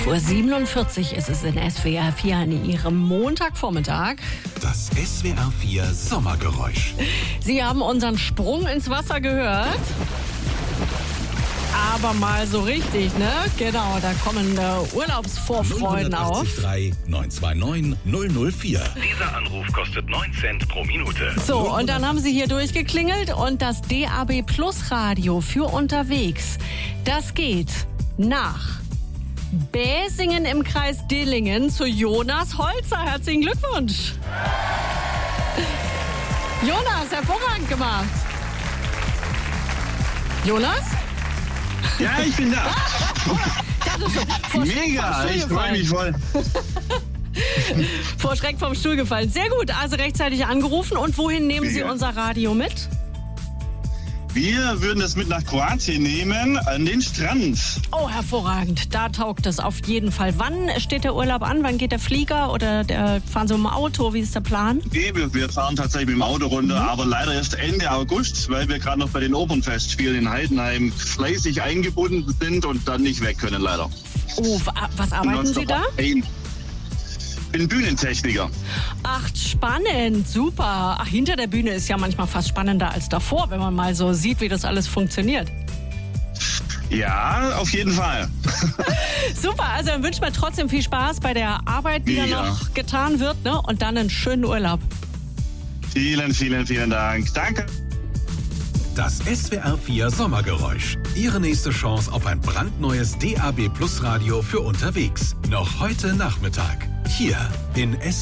4:47 ist es in SWR 4 an Ihrem Montagvormittag. Das SWR 4 Sommergeräusch. Sie haben unseren Sprung ins Wasser gehört. Aber mal so richtig, ne? Genau, da kommen Urlaubsvorfreuden auf. 929 004. Dieser Anruf kostet 9 Cent pro Minute. So, und dann haben Sie hier durchgeklingelt und das DAB Plus Radio für unterwegs. Das geht nach Bäsingen im Kreis Dillingen zu Jonas Holzer. Herzlichen Glückwunsch. Jonas, hervorragend gemacht. Jonas? Ja, ich bin da. Mega, ich freue mich voll. Vor Schreck vom Stuhl gefallen. Sehr gut, also rechtzeitig angerufen. Und wohin nehmen Sie unser Radio mit? Wir würden es mit nach Kroatien nehmen, an den Strand. Oh, hervorragend. Da taugt es auf jeden Fall. Wann steht der Urlaub an? Wann geht der Flieger oder fahren Sie mit dem Auto? Wie ist der Plan? Okay, wir fahren tatsächlich mit dem Auto runter, aber leider erst Ende August, weil wir gerade noch bei den Opernfestspielen in Heidenheim fleißig eingebunden sind und dann nicht weg können, leider. Oh, was arbeiten Sie da? Ich bin Bühnentechniker. Ach, spannend, super. Ach, hinter der Bühne ist ja manchmal fast spannender als davor, wenn man mal so sieht, wie das alles funktioniert. Ja, auf jeden Fall. Super, also dann wünschen wir trotzdem viel Spaß bei der Arbeit, die da noch getan wird, ne? Und dann einen schönen Urlaub. Vielen, vielen, vielen Dank. Danke. Das SWR 4 Sommergeräusch. Ihre nächste Chance auf ein brandneues DAB Plus Radio für unterwegs. Noch heute Nachmittag. Hier in SWR